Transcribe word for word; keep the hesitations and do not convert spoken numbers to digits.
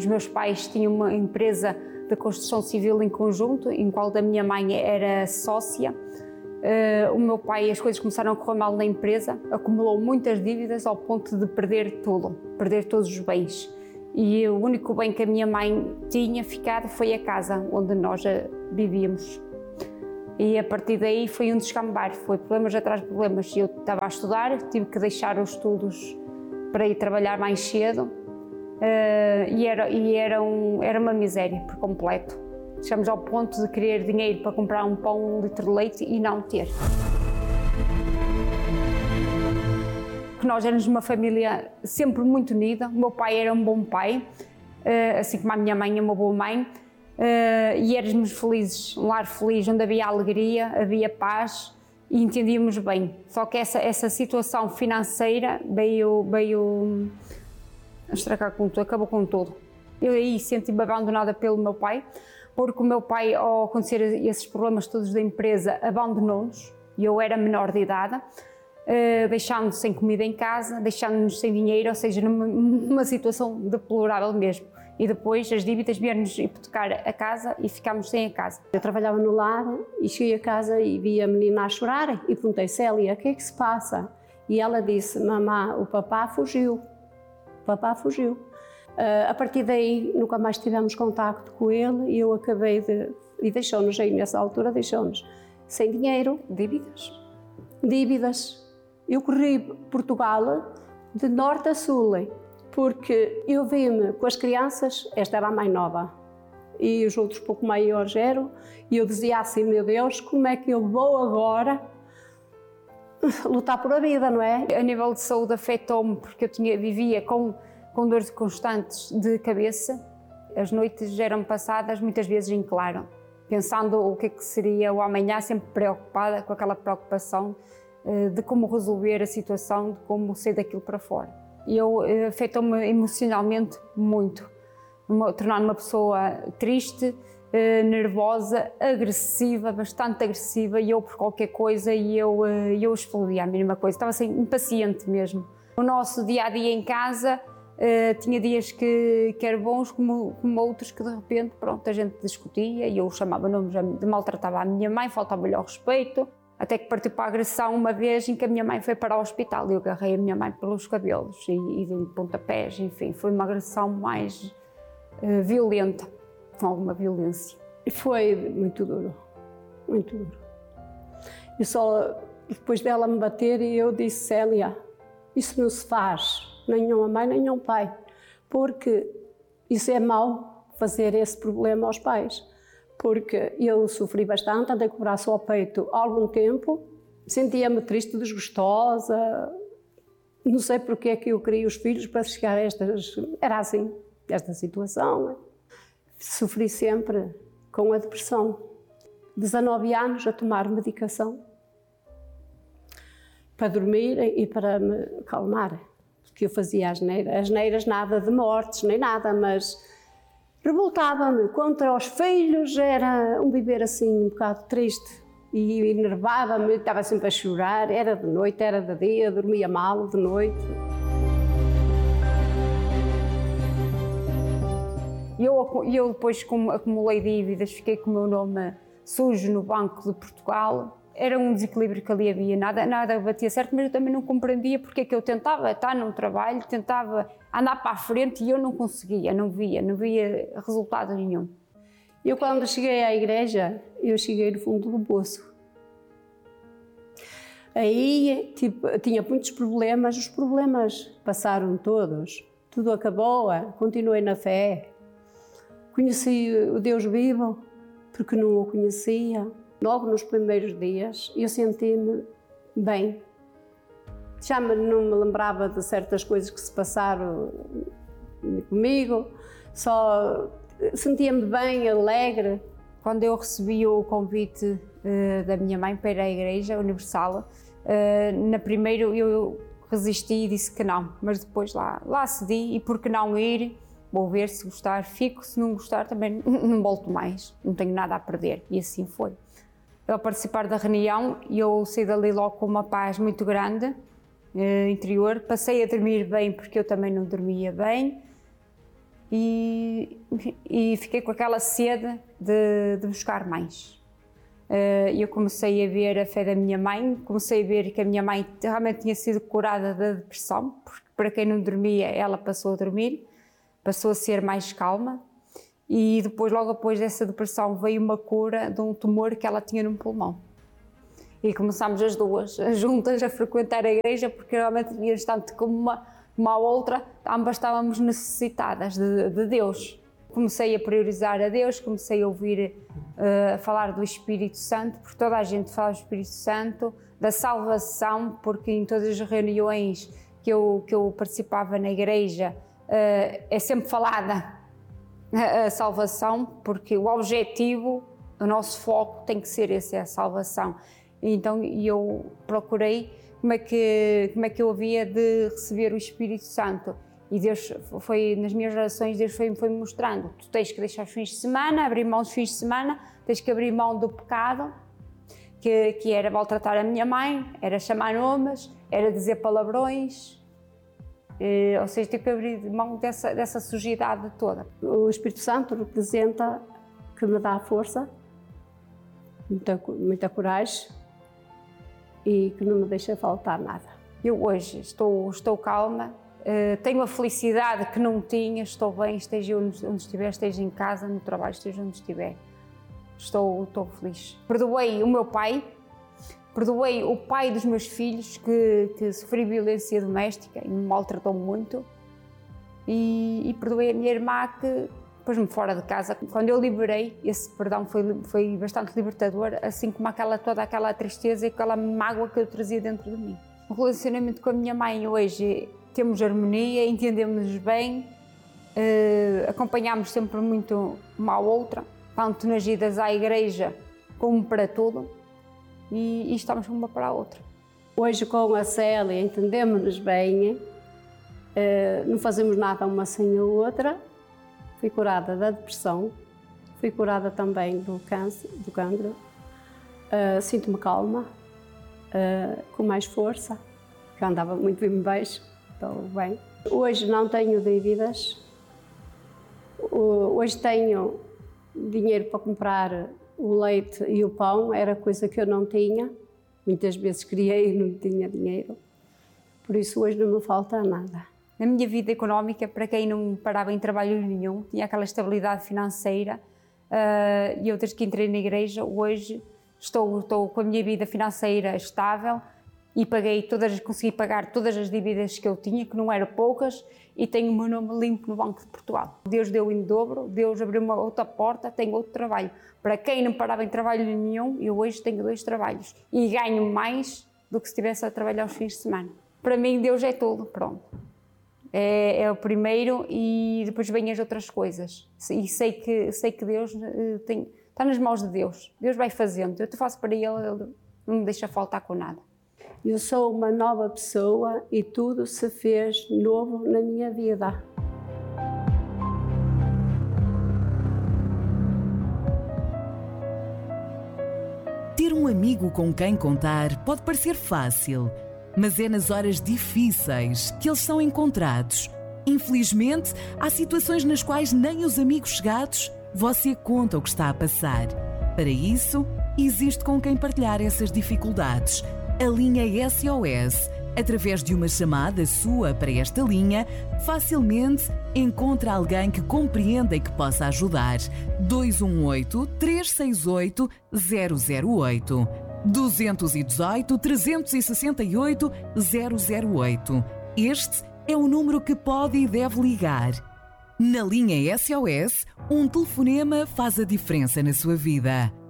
Os meus pais tinham uma empresa de construção civil em conjunto, em qual a minha mãe era sócia. Uh, o meu pai, as coisas começaram a correr mal na empresa, acumulou muitas dívidas ao ponto de perder tudo, perder todos os bens. E o único bem que a minha mãe tinha ficado foi a casa onde nós vivíamos. E a partir daí foi um descambar, foi problemas atrás de problemas. Eu estava a estudar, tive que deixar os estudos para ir trabalhar mais cedo. Uh, e era, e era, um, era uma miséria por completo. Chegamos ao ponto de querer dinheiro para comprar um pão, um litro de leite e não ter. Que nós éramos uma família sempre muito unida. O meu pai era um bom pai, uh, assim como a minha mãe é uma boa mãe. Uh, e éramos felizes, um lar feliz, onde havia alegria, havia paz e entendíamos bem. Só que essa, essa situação financeira veio... veio estragar com tudo, acabou com tudo. Eu aí senti-me abandonada pelo meu pai, porque o meu pai, ao acontecer esses problemas todos da empresa, abandonou-nos, e eu era menor de idade, uh, deixando-nos sem comida em casa, deixando-nos sem dinheiro, ou seja, numa, numa situação deplorável mesmo. E depois as dívidas vieram-nos hipotecar a casa e ficámos sem a casa. Eu trabalhava no lar e cheguei a casa e vi a menina a chorar e perguntei: Célia, o que é que se passa? E ela disse: mamã, o papá fugiu. O papá fugiu. Uh, a partir daí nunca mais tivemos contacto com ele e eu acabei de... E deixou-nos aí nessa altura, deixou-nos sem dinheiro. Dívidas. Dívidas. Eu corri Portugal de norte a sul, porque eu vi-me com as crianças, esta era a mais nova, e os outros pouco maiores eram, e eu dizia assim: meu Deus, como é que eu vou agora lutar por a vida, não é? A nível de saúde afetou-me porque eu tinha, vivia com, com dores constantes de cabeça. As noites eram passadas muitas vezes em claro, pensando o que, é que seria o amanhã, sempre preocupada com aquela preocupação uh, de como resolver a situação, de como sair daquilo para fora. E eu uh, afetou-me emocionalmente muito, tornar-me uma pessoa triste, nervosa, agressiva, bastante agressiva, e eu por qualquer coisa e eu, eu explodia a mínima coisa, estava assim, impaciente mesmo. O nosso dia-a-dia em casa uh, tinha dias que, que eram bons como, como outros que de repente, pronto, a gente discutia e eu chamava nomes, maltratava a minha mãe, faltava-lhe ao respeito, até que partiu para a agressão uma vez em que a minha mãe foi para o hospital e eu agarrei a minha mãe pelos cabelos e, e dei-lhe pontapés, enfim, foi uma agressão mais uh, violenta. Com alguma violência. Foi muito duro, muito duro. E só depois dela me bater e eu disse: Célia, isso não se faz, nem a mãe nem ao pai, porque isso é mau, fazer esse problema aos pais. Porque eu sofri bastante, andei com o braço ao peito há algum tempo, sentia-me triste, desgostosa, não sei porque é que eu queria os filhos para chegar a estas... Era assim, esta situação. Sofri sempre com a depressão. dezanove anos a tomar medicação para dormir e para me acalmar, porque eu fazia asneiras, asneiras nada de mortes nem nada, mas revoltava-me contra os filhos, era um viver assim um bocado triste e enervava-me, estava sempre a chorar, era de noite, era de dia, dormia mal de noite. Eu, eu depois, como acumulei dívidas, fiquei com o meu nome sujo no Banco de Portugal. Era um desequilíbrio que ali havia, nada, nada batia certo, mas eu também não compreendia porque é que eu tentava estar num trabalho, tentava andar para a frente e eu não conseguia, não via, não via resultado nenhum. Eu quando cheguei à igreja, eu cheguei no fundo do poço. Aí tipo, tinha muitos problemas, os problemas passaram todos, tudo acabou, continuei na fé. Conheci o Deus vivo, porque não o conhecia. Logo nos primeiros dias eu senti-me bem. Já me, não me lembrava de certas coisas que se passaram comigo, só sentia-me bem, alegre. Quando eu recebi o convite uh, da minha mãe para ir à Igreja Universal, uh, na primeira eu resisti e disse que não, mas depois lá, lá cedi e por que não ir? Vou ver, se gostar fico, se não gostar também não volto mais, não tenho nada a perder, e assim foi. Eu, a participar da reunião, eu saí dali logo com uma paz muito grande, eh, interior, passei a dormir bem porque eu também não dormia bem, e, e fiquei com aquela sede de, de buscar mais. E eu comecei a ver a fé da minha mãe, comecei a ver que a minha mãe realmente tinha sido curada da depressão, porque para quem não dormia, ela passou a dormir, passou a ser mais calma, e depois, logo depois dessa depressão, veio uma cura de um tumor que ela tinha no pulmão. E começámos as duas juntas a frequentar a igreja, porque realmente víamos tanto como uma, uma a outra, ambas estávamos necessitadas de, de Deus. Comecei a priorizar a Deus, comecei a ouvir uh, a falar do Espírito Santo, porque toda a gente fala do Espírito Santo, da salvação, porque em todas as reuniões que eu, que eu participava na igreja uh, é sempre falada a, a salvação, porque o objetivo, o nosso foco tem que ser esse, é a salvação. Então eu procurei como é que, como é que eu havia de receber o Espírito Santo. E Deus foi, nas minhas orações, Deus foi-me foi mostrando, tu tens que deixar os fins de semana, abrir mão dos fins de semana, tens que abrir mão do pecado, que, que era maltratar a minha mãe, era chamar nomes, era dizer palavrões, e, ou seja, tenho que abrir mão dessa, dessa sujidade toda. O Espírito Santo representa que me dá força, muita, muita coragem e que não me deixa faltar nada. Eu hoje estou, estou calma. Uh, tenho a felicidade que não tinha, estou bem, esteja onde, onde estiver, esteja em casa, no trabalho, esteja onde estiver. Estou, estou feliz. Perdoei o meu pai, perdoei o pai dos meus filhos que, que sofreu violência doméstica e me maltratou muito. E, e perdoei a minha irmã que pôs-me fora de casa. Quando eu liberei, esse perdão foi, foi bastante libertador, assim como aquela, toda aquela tristeza e aquela mágoa que eu trazia dentro de mim. O relacionamento com a minha mãe hoje, temos harmonia, entendemos-nos bem, eh, acompanhamos sempre muito uma à outra, tanto nas idas à igreja como para tudo, e, e estamos uma para a outra. Hoje com a Célia entendemos-nos bem, eh, não fazemos nada uma sem a outra. Fui curada da depressão, fui curada também do câncer, do cancro, uh, sinto-me calma, uh, com mais força, que andava muito em baixo. Estou bem. Hoje não tenho dívidas, hoje tenho dinheiro para comprar o leite e o pão, era coisa que eu não tinha, muitas vezes queria e não tinha dinheiro, por isso hoje não me falta nada. Na minha vida económica, para quem não parava em trabalho nenhum, tinha aquela estabilidade financeira, e eu desde que entrei na igreja, hoje estou, estou com a minha vida financeira estável, e paguei todas, consegui pagar todas as dívidas que eu tinha, que não eram poucas, e tenho o meu nome limpo no Banco de Portugal. Deus deu em dobro, Deus abriu uma outra porta, tenho outro trabalho. Para quem não parava em trabalho nenhum, eu hoje tenho dois trabalhos e ganho mais do que se estivesse a trabalhar aos fins de semana. Para mim, Deus é tudo, pronto. É, é o primeiro e depois vêm as outras coisas. E sei que, sei que Deus tem, está nas mãos de Deus. Deus vai fazendo. Eu te faço para Ele, Ele não me deixa faltar com nada. Eu sou uma nova pessoa e tudo se fez novo na minha vida. Ter um amigo com quem contar pode parecer fácil, mas é nas horas difíceis que eles são encontrados. Infelizmente, há situações nas quais nem os amigos chegados você conta o que está a passar. Para isso, existe com quem partilhar essas dificuldades. A linha S O S, através de uma chamada sua para esta linha, facilmente encontra alguém que compreenda e que possa ajudar. dois um oito, três seis oito, zero zero oito. dois um oito, três seis oito, zero zero oito. Este é o número que pode e deve ligar. Na linha S O S, um telefonema faz a diferença na sua vida.